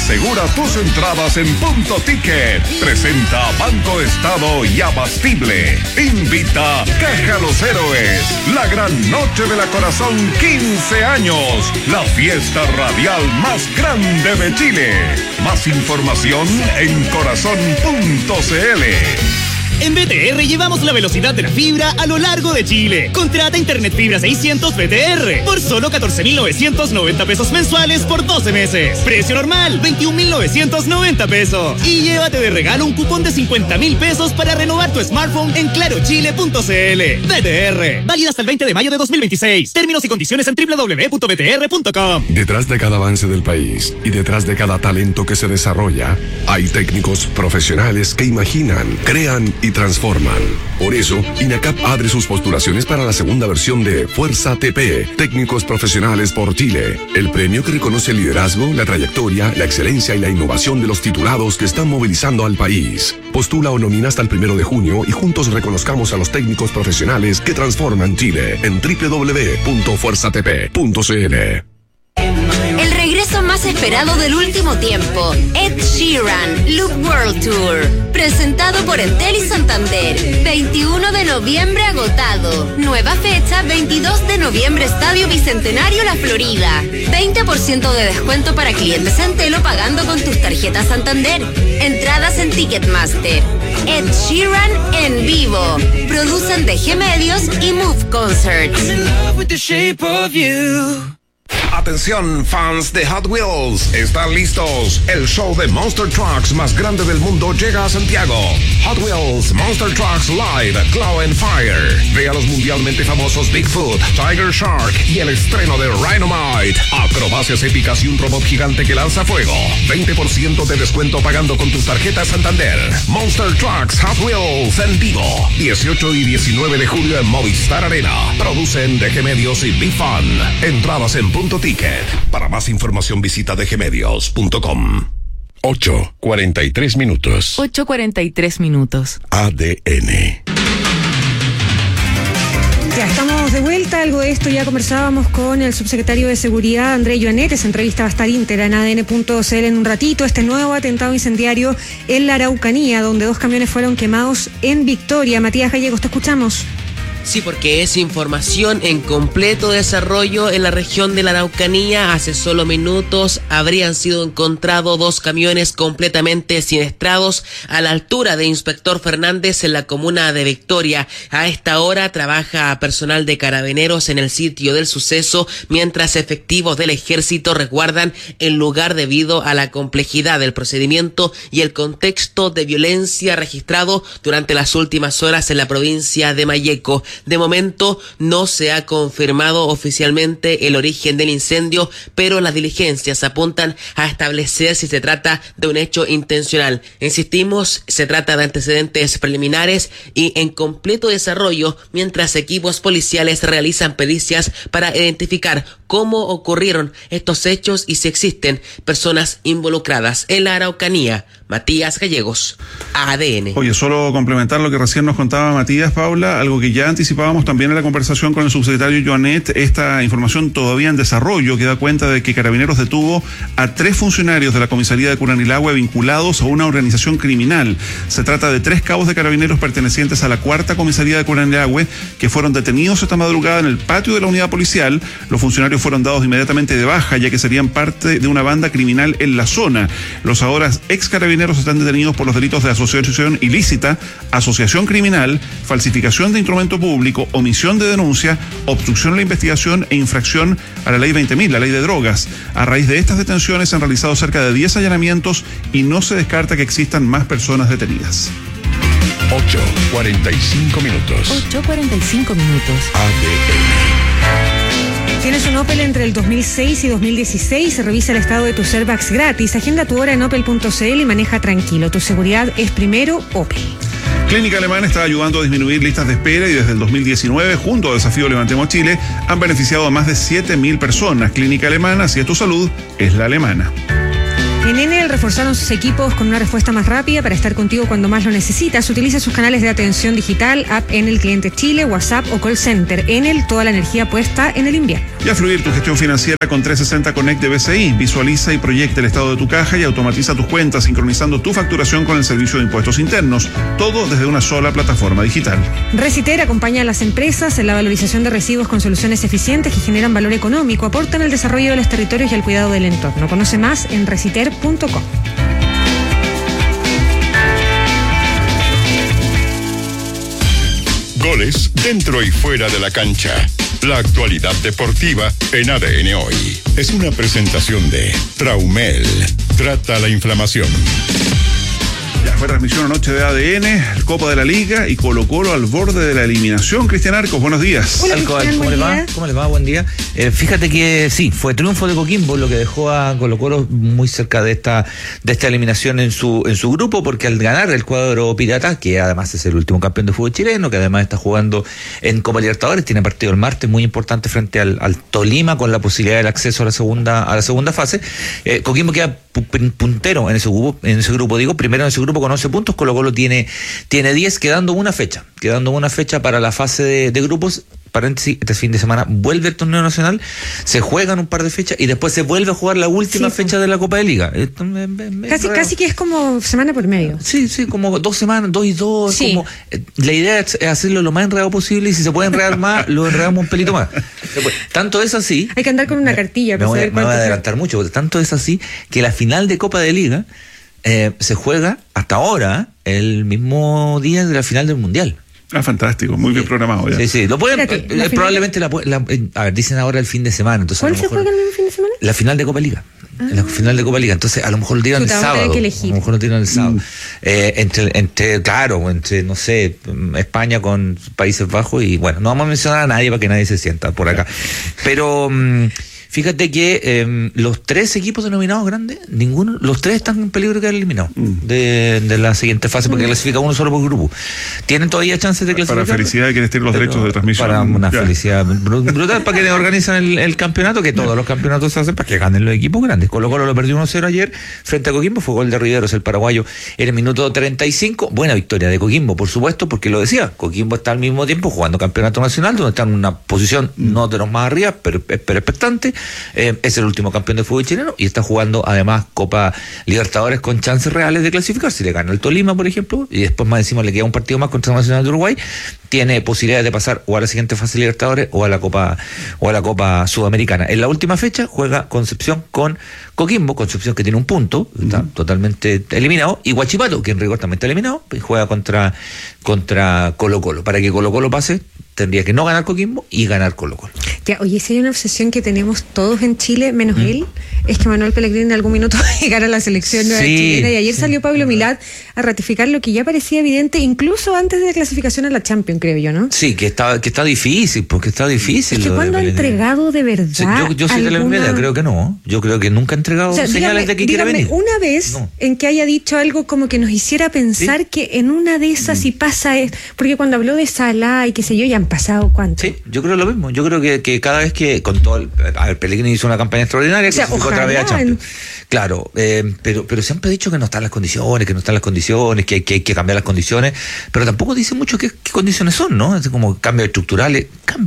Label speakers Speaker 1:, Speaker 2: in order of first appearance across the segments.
Speaker 1: Asegura tus entradas en Punto Ticket. Presenta Banco Estado y Abastible. Invita Caja Los Héroes. La gran noche de la Corazón 15 años. La fiesta radial más grande de Chile. Más información en corazón.cl.
Speaker 2: En BTR llevamos la velocidad de la fibra a lo largo de Chile. Contrata Internet Fibra 600 BTR por solo 14.990 pesos mensuales por 12 meses. Precio normal, 21.990 pesos. Y llévate de regalo un cupón de 50.000 pesos para renovar tu smartphone en clarochile.cl. BTR, válida hasta el 20 de mayo de 2026. Términos y condiciones en www.btr.com.
Speaker 3: Detrás de cada avance del país y detrás de cada talento que se desarrolla, hay técnicos profesionales que imaginan, crean y transforman. Por eso, INACAP abre sus postulaciones para la segunda versión de Fuerza TP, Técnicos Profesionales por Chile, el premio que reconoce el liderazgo, la trayectoria, la excelencia y la innovación de los titulados que están movilizando al país. Postula o nomina hasta el 1 de junio y juntos reconozcamos a los técnicos profesionales que transforman Chile en www.fuerzatp.cl.
Speaker 4: El regreso más esperado del último tiempo, Ed Sheeran, Loop World Tour, presentado por Entel y Santander, 21 de noviembre agotado, nueva fecha 22 de noviembre Estadio Bicentenario La Florida, 20% de descuento para clientes Entel o pagando con tus tarjetas Santander, entradas en Ticketmaster. Ed Sheeran en vivo, producen DG Medios y Move Concerts.
Speaker 1: Atención, fans de Hot Wheels, ¿están listos? El show de Monster Trucks más grande del mundo llega a Santiago. Hot Wheels Monster Trucks Live Claw and Fire. Ve a los mundialmente famosos Bigfoot, Tiger Shark y el estreno de Rhinomite. Acrobacias épicas y un robot gigante que lanza fuego. 20% de descuento pagando con tus tarjetas Santander. Monster Trucks Hot Wheels en vivo. 18 y 19 de julio en Movistar Arena. Producen DG Medios y Big Fun. Entradas en Punto Ticket. Para más información visita dgmedios.com.
Speaker 3: 8:43 minutos.
Speaker 5: 8:43 minutos.
Speaker 3: ADN.
Speaker 6: Ya estamos de vuelta. Algo de esto ya conversábamos con el subsecretario de Seguridad, Andrés Joanet. Esa entrevista va a estar íntegra en ADN.cl en un ratito. Este nuevo atentado incendiario en la Araucanía, donde 2 camiones fueron quemados en Victoria. Matías Gallegos, te escuchamos.
Speaker 7: Sí, porque es información en completo desarrollo en la región de la Araucanía. Hace solo minutos habrían sido encontrados 2 camiones completamente siniestrados a la altura de Inspector Fernández en la comuna de Victoria. A esta hora trabaja personal de Carabineros en el sitio del suceso, mientras efectivos del Ejército resguardan el lugar debido a la complejidad del procedimiento y el contexto de violencia registrado durante las últimas horas en la provincia de Malleco. De momento no se ha confirmado oficialmente el origen del incendio, pero las diligencias apuntan a establecer si se trata de un hecho intencional. Insistimos, se trata de antecedentes preliminares y en completo desarrollo, mientras equipos policiales realizan pericias para identificar cómo ocurrieron estos hechos y si existen personas involucradas. En la Araucanía, Matías Gallegos, ADN.
Speaker 8: Oye, solo complementar lo que recién nos contaba Matías, Paula, algo que ya anticipábamos también en la conversación con el subsecretario Joanet. Esta información todavía en desarrollo, que da cuenta de que Carabineros detuvo a 3 funcionarios de la comisaría de Curanilahue vinculados a una organización criminal. Se trata de 3 cabos de Carabineros pertenecientes a la 4ª comisaría de Curanilahue que fueron detenidos esta madrugada en el patio de la unidad policial. Los funcionarios fueron dados inmediatamente de baja, ya que serían parte de una banda criminal en la zona. Los ahora ex carabineros están detenidos por los delitos de asociación ilícita, asociación criminal, falsificación de instrumento público, omisión de denuncia, obstrucción a la investigación e infracción a la ley 20.000, la ley de drogas. A raíz de estas detenciones se han realizado cerca de 10 allanamientos y no se descarta que existan más personas detenidas.
Speaker 3: 8:45 minutos.
Speaker 5: 8:45 minutos.
Speaker 3: ADN.
Speaker 6: Tienes un Opel entre el 2006 y 2016, revisa el estado de tus airbags gratis. Agenda tu hora en opel.cl y maneja tranquilo. Tu seguridad es primero, Opel.
Speaker 8: Clínica Alemana está ayudando a disminuir listas de espera y desde el 2019, junto a Desafío Levantemos Chile, han beneficiado a más de 7.000 personas. Clínica Alemana, si es tu salud, es la alemana.
Speaker 6: En Enel reforzaron sus equipos con una respuesta más rápida para estar contigo cuando más lo necesitas. Utiliza sus canales de atención digital, app Enel Cliente Chile, WhatsApp o call center. Enel, toda la energía puesta en el invierno.
Speaker 8: Y a fluir tu gestión financiera con 360 Connect de BCI. Visualiza y proyecta el estado de tu caja y automatiza tus cuentas, sincronizando tu facturación con el servicio de impuestos internos. Todo desde una sola plataforma digital.
Speaker 6: Reciter acompaña a las empresas en la valorización de residuos con soluciones eficientes que generan valor económico, aportan al desarrollo de los territorios y al cuidado del entorno. Conoce más en reciter.com.
Speaker 9: Goles dentro y fuera de la cancha. La actualidad deportiva en ADN Hoy. Es una presentación de Traumel. Trata la inflamación.
Speaker 8: Ya fue transmisión anoche de ADN, Copa de la Liga y Colo-Colo al borde de la eliminación. Cristian Arcos, buenos días.
Speaker 6: Hola,
Speaker 10: ¿Cómo le va? ¿Cómo le va? Buen día. Fíjate que sí, fue triunfo de Coquimbo, lo que dejó a Colo-Colo muy cerca de esta eliminación en su grupo, porque al ganar el cuadro pirata, que además es el último campeón de fútbol chileno, que además está jugando en Copa Libertadores, tiene partido el martes muy importante frente al Tolima, con la posibilidad del acceso a la segunda fase. Coquimbo queda puntero en ese grupo, primero en ese grupo con 11 puntos. Colo-Colo tiene 10, quedando una fecha para la fase de grupos. Paréntesis, este fin de semana vuelve el torneo nacional, se juegan un par de fechas y después se vuelve a jugar la última fecha de la Copa de Liga.
Speaker 6: Casi que es como semana por medio.
Speaker 10: Sí, como 2 semanas, 2 y 2.
Speaker 6: Sí.
Speaker 10: Como, la idea es hacerlo lo más enredado posible, y si se puede enredar más, lo enredamos un pelito más. Después, tanto es así.
Speaker 6: Hay que andar con una cartilla.
Speaker 10: Me voy a adelantar mucho, porque tanto es así que la final de Copa de Liga se juega hasta ahora el mismo día de la final del Mundial.
Speaker 8: Ah, fantástico, muy bien programado ya.
Speaker 10: Sí, lo pueden, probablemente a ver, dicen ahora el fin de semana. Entonces,
Speaker 6: ¿cuál se juega el mismo fin de semana?
Speaker 10: La final de Copa Liga. La final de Copa Liga. Entonces, a lo mejor lo tiran el sábado. A lo mejor lo tiran el sábado. Entre, no sé, España con Países Bajos, y bueno, no vamos a mencionar a nadie para que nadie se sienta por acá. Pero fíjate que los 3 equipos denominados grandes, los 3 están en peligro de quedar eliminados de la siguiente fase, porque clasifica uno solo por grupo. Tienen todavía chances de clasificar.
Speaker 8: Para felicidad de quienes tienen los derechos de transmisión.
Speaker 10: Para una felicidad brutal, para que organizan el campeonato, que todos los campeonatos se hacen para que ganen los equipos grandes. Colo-Colo lo perdió 1-0 ayer frente a Coquimbo, fue gol de Riveros, el paraguayo, en el minuto 35. Buena victoria de Coquimbo, por supuesto, porque lo decía, Coquimbo está al mismo tiempo jugando campeonato nacional, donde está en una posición no de los más arriba, pero expectante. Es el último campeón de fútbol chileno y está jugando además Copa Libertadores con chances reales de clasificar. Si le gana el Tolima, por ejemplo, y después más encima le queda un partido más contra Nacional de Uruguay, tiene posibilidades de pasar o a la siguiente fase de Libertadores o a la Copa Sudamericana. En la última fecha juega Concepción con Coquimbo, Concepción que tiene un punto, está totalmente eliminado, y Huachipato, que en rigor también está eliminado, y juega contra Colo-Colo. Para que Colo-Colo pase, tendría que no ganar Coquimbo y ganar Colo-Colo.
Speaker 6: Ya, oye, si hay una obsesión que tenemos todos en Chile, menos él, es que Manuel Pellegrini en algún minuto va a llegar a la selección chilena, y ayer salió Pablo Milad a ratificar lo que ya parecía evidente incluso antes de la clasificación a la Champions, creo yo, ¿no?
Speaker 10: Sí, que está difícil, porque está difícil.
Speaker 6: Es que cuando ha entregado de verdad.
Speaker 10: Sí, yo soy de la media, creo que no. Yo creo que nunca ha entregado señales de que quiere venir.
Speaker 6: Una vez en que haya dicho algo como que nos hiciera pensar que en una de esas si pasa porque cuando habló de Salah y qué sé yo, ya han pasado ¿cuánto?
Speaker 10: Sí, yo creo lo mismo. Yo creo que cada vez que con todo Pellegrini hizo una campaña extraordinaria, clasificó otra vez a Champions. Claro, pero siempre ha dicho que no están las condiciones, que hay que cambiar las condiciones, pero tampoco dice mucho qué condiciones son, ¿no? Es como cambios estructurales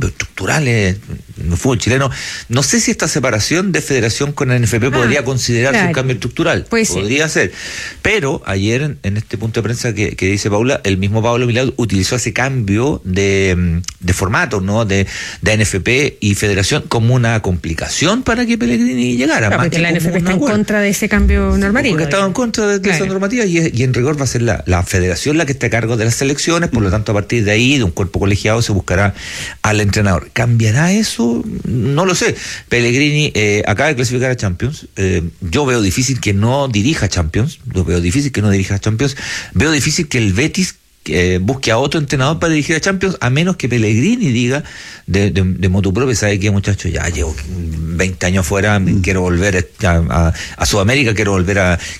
Speaker 10: en el fútbol chileno. No sé si esta separación de federación con el NFP podría considerarse un cambio estructural.
Speaker 6: Pues
Speaker 10: podría ser. Pero ayer, en este punto de prensa que dice Paula, el mismo Pablo Milad utilizó ese cambio de formato, ¿no? De NFP y federación como una complicación para que Pellegrini llegara.
Speaker 6: Claro, porque la NFP está en contra de ese cambio normativo.
Speaker 10: Porque estaba en contra de esa normativa y en rigor va a ser la federación la que esté a cargo de las selecciones, por lo tanto a partir de ahí, de un cuerpo colegiado, se buscará al entrenador. ¿Cambiará eso? No lo sé. Pellegrini acaba de clasificar a Champions. Yo veo difícil que no dirija Champions. Veo difícil que el Betis busque a otro entrenador para dirigir a Champions, a menos que Pellegrini diga de motu propio, ¿sabe qué, muchacho? Ya llevo 20 años fuera, quiero volver a Sudamérica, quiero volver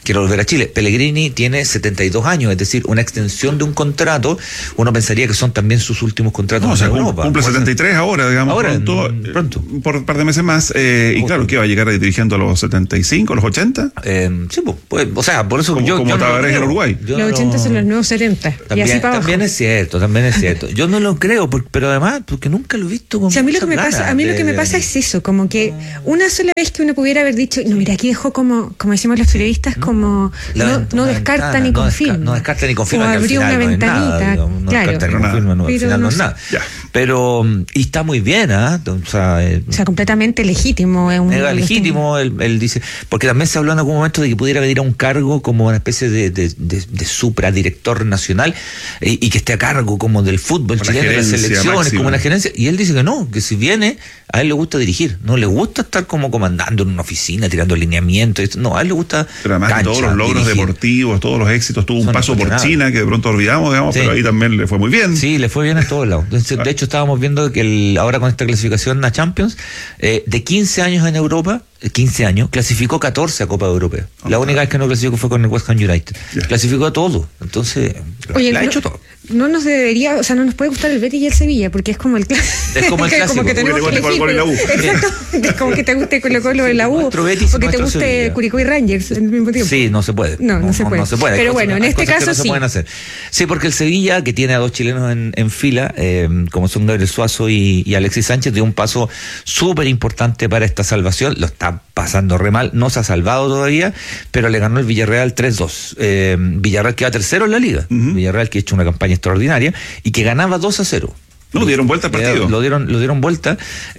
Speaker 10: a Chile. Pellegrini tiene 72 años, es decir, una extensión de un contrato, uno pensaría que son también sus últimos contratos en Europa.
Speaker 8: Cumple 73 ahora, digamos, pronto. Por un par de meses más, y claro, que va a llegar dirigiendo a los 75, a los 80.
Speaker 10: Sí, pues, o sea, por eso
Speaker 8: como Tabarés en Uruguay.
Speaker 6: Los 80 son los nuevos 70.
Speaker 10: También es cierto. Yo no lo creo, pero además, porque nunca lo he visto con
Speaker 6: a mí lo que me pasa es eso, como que una sola vez que uno pudiera haber dicho, no, mira, aquí dejó como decimos los periodistas, como no descarta ni confirma.
Speaker 10: No descarta ni confirma.
Speaker 6: O abrió una ventanita.
Speaker 10: No descarta ni confirma, al final no es nada. Pero, y está muy bien, O sea,
Speaker 6: completamente legítimo.
Speaker 10: Es legítimo, él dice, porque también se habló en algún momento de que pudiera venir a un cargo como una especie de supradirector nacional y que esté a cargo como del fútbol chileno, de las selecciones, máxima, como una gerencia, y él dice que no, que si viene, a él le gusta dirigir, no le gusta estar como comandando en una oficina, tirando lineamientos, no, a él le gusta.
Speaker 8: Pero además cancha, todos los logros deportivos, todos los éxitos, tuvo un paso por China que de pronto olvidamos, digamos, pero ahí también le fue muy bien.
Speaker 10: Sí, le fue bien en todos lados. Entonces, de hecho, estábamos viendo que ahora con esta clasificación a Champions, de 15 años en Europa, 15 años, clasificó 14 a Copa Europea. La única vez que no clasificó fue con el West Ham United. Clasificó a todo. Entonces,
Speaker 6: la ha hecho todo. No nos debería, o sea, no nos puede gustar el Betis y el Sevilla, porque es como el clásico.
Speaker 10: Es como el clásico.
Speaker 6: Como que tenemos que elegir. Exacto. Es como que te guste Colo-Colo y la U. O que te guste Curicó y Rangers al mismo tiempo.
Speaker 10: Sí, no se puede.
Speaker 6: No se puede. Pero bueno, en este caso sí.
Speaker 10: Sí, porque el Sevilla, que tiene a dos chilenos en fila, como son Gabriel Suazo y Alexis Sánchez, dio un paso súper importante para esta salvación. Lo está pasando re mal, no se ha salvado todavía, pero le ganó el Villarreal 3-2. Villarreal queda tercero en la liga. Villarreal que ha hecho una campaña extraordinaria y que ganaba 2-0.
Speaker 8: No, dieron vuelta al partido.
Speaker 10: Lo dieron vuelta.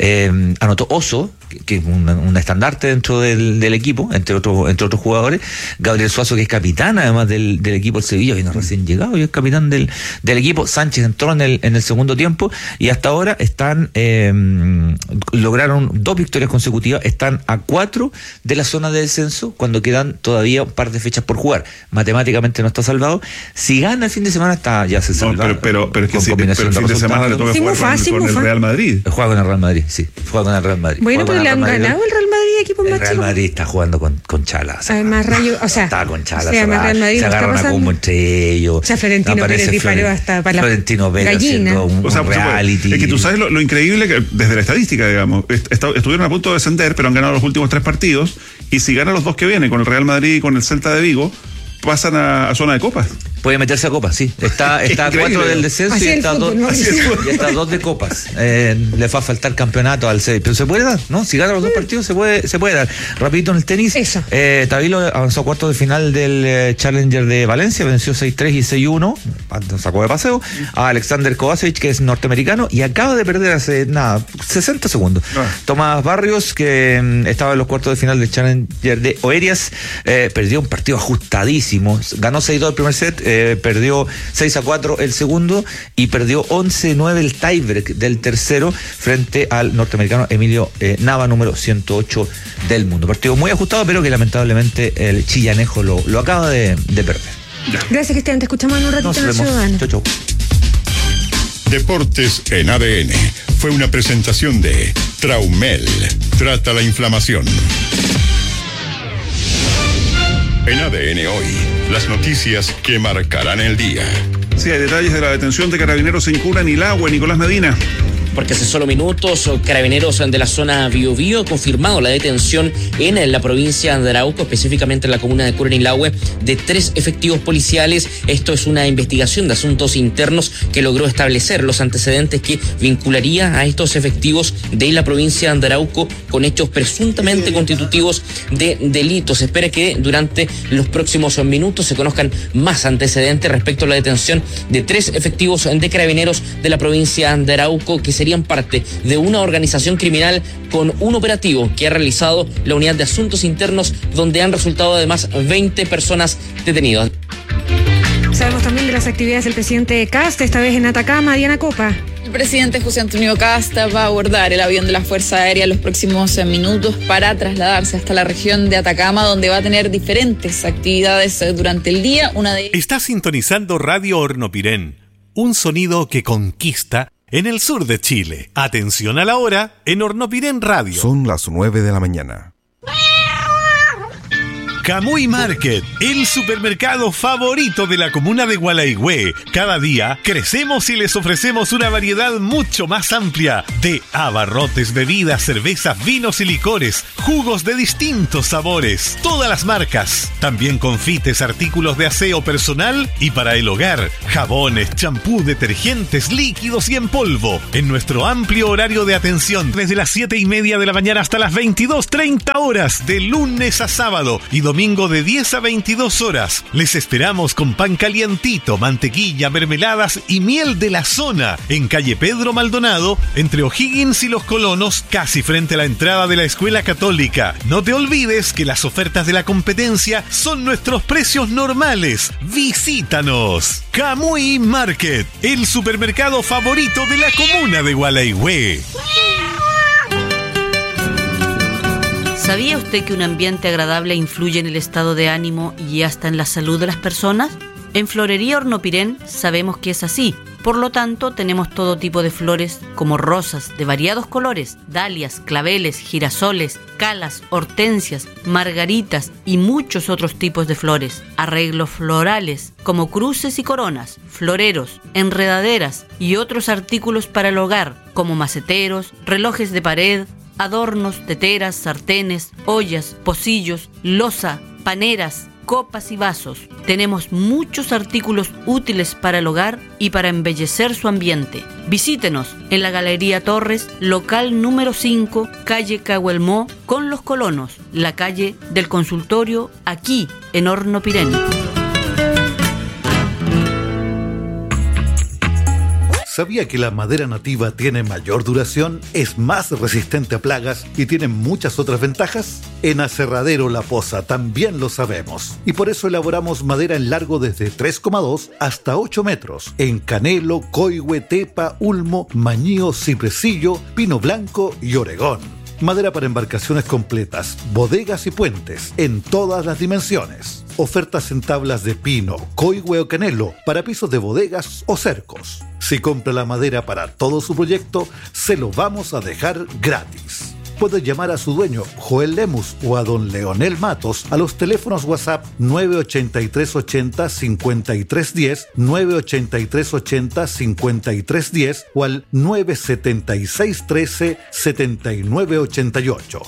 Speaker 10: Anotó Oso, que es un estandarte dentro del equipo, entre otros jugadores. Gabriel Suazo, que es capitán además del equipo del Sevilla, viene recién llegado y es capitán del equipo. Sánchez entró en el segundo tiempo y hasta ahora lograron 2 victorias consecutivas, están a 4 de la zona de descenso cuando quedan todavía un par de fechas por jugar. Matemáticamente no está salvado. Si gana el fin de semana ya se salva.
Speaker 8: No, pero es que el fin de semana le toca jugar con el Real Madrid.
Speaker 10: Juega con el Real Madrid, sí. Juega con el Real Madrid.
Speaker 6: Bueno, pero le han ganado el Real Madrid, equipo más chico.
Speaker 10: El Real Madrid está jugando con Chala.
Speaker 6: Además,
Speaker 10: está con Chala.
Speaker 6: Se
Speaker 10: agarran a combo entre ellos.
Speaker 6: O sea, Florentino Pérez disparó hasta para
Speaker 10: Florentino Pérez haciendo un reality.
Speaker 8: Es que tú sabes lo increíble que desde la estadística, digamos, estuvieron a punto de descender, pero han ganado los últimos 3 partidos, y si ganan los 2 que vienen, con el Real Madrid y con el Celta de Vigo, pasan a zona de copas.
Speaker 10: Puede meterse a copas, sí. Está a 4 del descenso y está a 2 de copas. Le va a faltar campeonato al 6, pero se puede dar, ¿no? Si gana los 2 partidos se puede dar. Rapidito en el tenis. Tabilo avanzó a cuartos de final del Challenger de Valencia, venció 6-3 y 6-1, sacó de paseo a Alexander Kovacevic, que es norteamericano, y acaba de perder hace 60 segundos. Tomás Barrios, que estaba en los cuartos de final del Challenger de Oerias, perdió un partido ajustadísimo, ganó 6-2 el primer set, perdió 6-4 el segundo y perdió 11-9 el tiebreak del tercero frente al norteamericano Emilio Nava, número 108 del mundo. Partido muy ajustado, pero que lamentablemente el chillanejo lo acaba de perder.
Speaker 6: Gracias, Cristian, te escuchamos en un ratito en el Ciudadano.
Speaker 10: Chau.
Speaker 9: Deportes en ADN fue una presentación de Traumel. Trata la inflamación. En ADN hoy, las noticias que marcarán el día.
Speaker 8: Sí, hay detalles de la detención de carabineros en Cura, Nilagüe, Nicolás Medina.
Speaker 11: Porque hace solo minutos, carabineros de la zona Biobío ha confirmado la detención en la provincia de Arauco, específicamente en la comuna de Curanilahue, de 3 efectivos policiales. Esto es una investigación de asuntos internos que logró establecer los antecedentes que vincularía a estos efectivos de la provincia de Arauco con hechos presuntamente constitutivos de delitos. Se espera que durante los próximos minutos se conozcan más antecedentes respecto a la detención de 3 efectivos de carabineros de la provincia de Arauco, que serían parte de una organización criminal con un operativo que ha realizado la Unidad de Asuntos Internos, donde han resultado además 20 personas detenidas.
Speaker 6: Sabemos también de las actividades del presidente Kast, esta vez en Atacama. Diana Copa.
Speaker 12: presidente José Antonio Kast va a abordar el avión de la Fuerza Aérea en los próximos minutos para trasladarse hasta la región de Atacama, donde va a tener diferentes actividades durante el día.
Speaker 13: Está sintonizando Radio Hornopirén, un sonido que conquista en el sur de Chile. Atención a la hora en Hornopirén Radio.
Speaker 14: Son las 9 de la mañana.
Speaker 13: Camuy Market, el supermercado favorito de la comuna de Gualaigüe. Cada día crecemos y les ofrecemos una variedad mucho más amplia de abarrotes, bebidas, cervezas, vinos y licores, jugos de distintos sabores, todas las marcas. También confites, artículos de aseo personal y para el hogar, jabones, champú, detergentes, líquidos y en polvo. En nuestro amplio horario de atención, desde las 7:30 de la mañana hasta las 22:30 horas, de lunes a sábado y domingo de 10 a 22 horas. Les esperamos con pan calientito, mantequilla, mermeladas y miel de la zona en calle Pedro Maldonado, entre O'Higgins y Los Colonos, casi frente a la entrada de la Escuela Católica. No te olvides que las ofertas de la competencia son nuestros precios normales. Visítanos. Camuy Market, el supermercado favorito de la comuna de Gualaigüe.
Speaker 15: ¿Sabía usted que un ambiente agradable influye en el estado de ánimo y hasta en la salud de las personas? En Florería Hornopirén sabemos que es así. Por lo tanto, tenemos todo tipo de flores como rosas de variados colores, dalias, claveles, girasoles, calas, hortensias, margaritas y muchos otros tipos de flores. Arreglos florales como cruces y coronas, floreros, enredaderas y otros artículos para el hogar como maceteros, relojes de pared, adornos, teteras, sartenes, ollas, pocillos, loza, paneras, copas y vasos. Tenemos muchos artículos útiles para el hogar y para embellecer su ambiente. Visítenos en la Galería Torres, local número 5, calle Cahuelmó, con Los Colonos, la calle del Consultorio, aquí en Hornopirén.
Speaker 16: ¿Sabía que la madera nativa tiene mayor duración, es más resistente a plagas y tiene muchas otras ventajas? En Aserradero La Poza también lo sabemos y por eso elaboramos madera en largo desde 3,2 hasta 8 metros en canelo, coigüe, tepa, ulmo, mañío, cipresillo, pino blanco y oregón. Madera para embarcaciones completas, bodegas y puentes en todas las dimensiones. Ofertas en tablas de pino, coigüe o canelo para pisos de bodegas o cercos. Si compra la madera para todo su proyecto, se lo vamos a dejar gratis. Puede llamar a su dueño, Joel Lemus, o a don Leonel Matos a los teléfonos WhatsApp 98380-5310, 98380-5310 o al 97613-7988,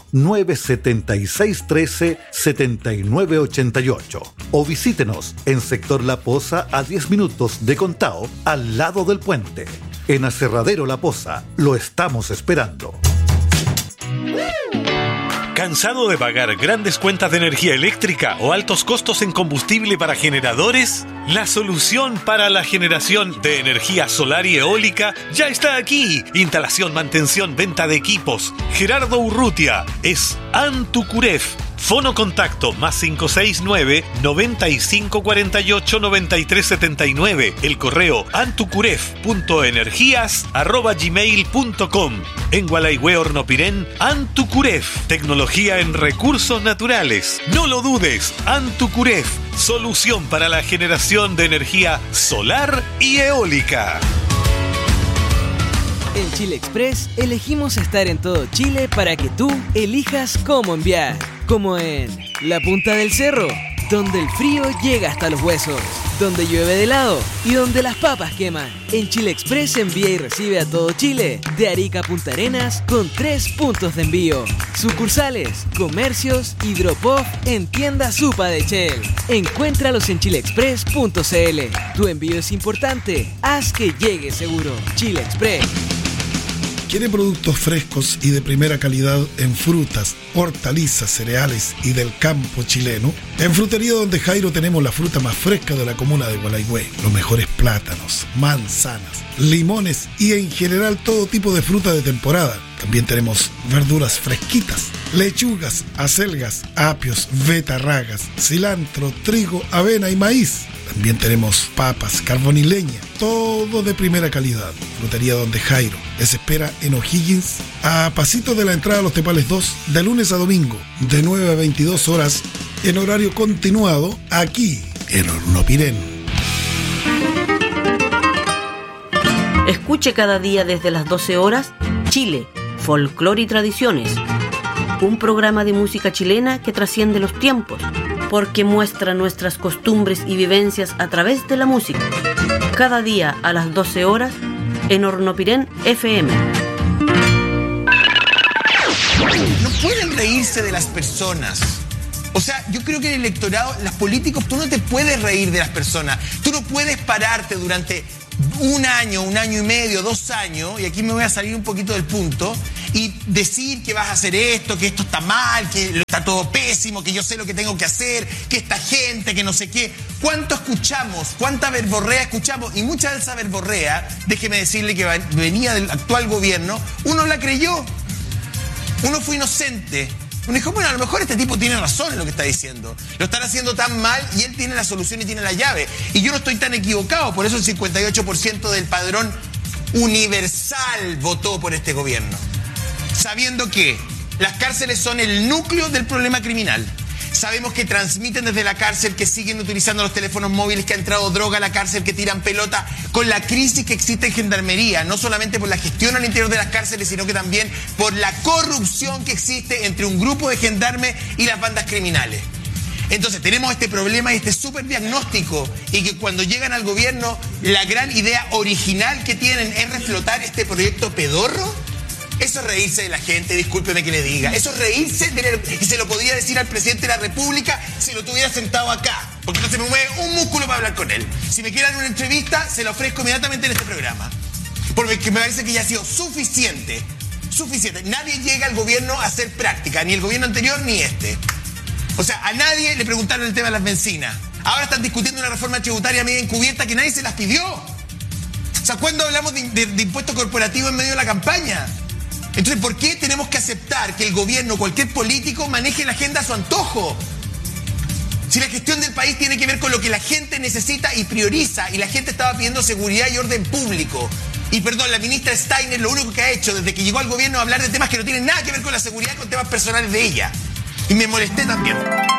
Speaker 16: 97613-7988. O visítenos en Sector La Poza a 10 minutos de Contao, al lado del puente. En Aserradero La Poza, lo estamos esperando.
Speaker 13: ¿Cansado de pagar grandes cuentas de energía eléctrica o altos costos en combustible para generadores? La solución para la generación de energía solar y eólica ya está aquí. Instalación, mantención, venta de equipos. Gerardo Urrutia es Antucuref. Fono contacto más 569-9548-9379. El correo antucuref.energías@gmail.com. En Gualaigüe Hornopirén, Antucuref. Tecnología en recursos naturales. No lo dudes, Antucuref. Solución para la generación de energía solar y eólica.
Speaker 17: En Chile Express elegimos estar en todo Chile para que tú elijas cómo enviar. Como en la punta del cerro, donde el frío llega hasta los huesos, donde llueve de helado y donde las papas queman. En Chile Express envía y recibe a todo Chile, de Arica a Punta Arenas, con 3 puntos de envío. Sucursales, comercios y drop-off en tienda Supa de Shell. Encuéntralos en chileexpress.cl. Tu envío es importante, haz que llegue seguro. Chile Express.
Speaker 18: ¿Quiere productos frescos y de primera calidad en frutas, hortalizas, cereales y del campo chileno? En Frutería Donde Jairo tenemos la fruta más fresca de la comuna de Gualaigüe. Los mejores plátanos, manzanas, limones y en general todo tipo de fruta de temporada. También tenemos verduras fresquitas, lechugas, acelgas, apios, betarragas, cilantro, trigo, avena y maíz. También tenemos papas, carbón y leña, todo de primera calidad. Frutería Donde Jairo les espera en O'Higgins, a pasito de la entrada a Los Tepales 2, de lunes a domingo, de 9 a 22 horas, en horario continuado, aquí en Hornopirén.
Speaker 15: Escuche cada día desde las 12 horas, Chile, Folclore y Tradiciones. Un programa de música chilena que trasciende los tiempos, porque muestra nuestras costumbres y vivencias a través de la música. Cada día a las 12 horas en Hornopirén FM.
Speaker 19: No pueden reírse de las personas. O sea, yo creo que el electorado, los políticos, tú no te puedes reír de las personas. Tú no puedes pararte durante un año y medio, 2 años, y aquí me voy a salir un poquito del punto, y decir que vas a hacer esto, que esto está mal, que está todo pésimo, que yo sé lo que tengo que hacer, que esta gente, que no sé qué. ¿Cuánto escuchamos? ¿Cuánta verborrea escuchamos? Y mucha de esa verborrea, déjeme decirle que venía del actual gobierno, uno la creyó. Uno fue inocente. Uno dijo, bueno, a lo mejor este tipo tiene razón en lo que está diciendo. Lo están haciendo tan mal y él tiene la solución y tiene la llave. Y yo no estoy tan equivocado, por eso el 58% del padrón universal votó por este gobierno. Sabiendo que las cárceles son el núcleo del problema criminal. Sabemos que transmiten desde la cárcel, que siguen utilizando los teléfonos móviles, que ha entrado droga a la cárcel, que tiran pelota, con la crisis que existe en Gendarmería, no solamente por la gestión al interior de las cárceles, sino que también por la corrupción que existe entre un grupo de gendarmes y las bandas criminales. Entonces tenemos este problema y este súper diagnóstico, y que cuando llegan al gobierno la gran idea original que tienen es reflotar este proyecto pedorro. Eso es reírse de la gente, discúlpeme que le diga. Eso es reírse y se lo podría decir al presidente de la República si lo tuviera sentado acá, porque no se me mueve un músculo para hablar con él. Si me quiere dar una entrevista, se la ofrezco inmediatamente en este programa, porque me parece que ya ha sido suficiente. Nadie llega al gobierno a hacer práctica, ni el gobierno anterior ni este. O sea, a nadie le preguntaron el tema de las bencinas. Ahora están discutiendo una reforma tributaria media encubierta que nadie se las pidió. O sea, ¿cuándo hablamos de impuesto corporativo en medio de la campaña? Entonces, ¿por qué tenemos que aceptar que el gobierno, cualquier político, maneje la agenda a su antojo? Si la gestión del país tiene que ver con lo que la gente necesita y prioriza, y la gente estaba pidiendo seguridad y orden público. Y perdón, la ministra Steiner lo único que ha hecho desde que llegó al gobierno es hablar de temas que no tienen nada que ver con la seguridad, con temas personales de ella. Y me molesté también.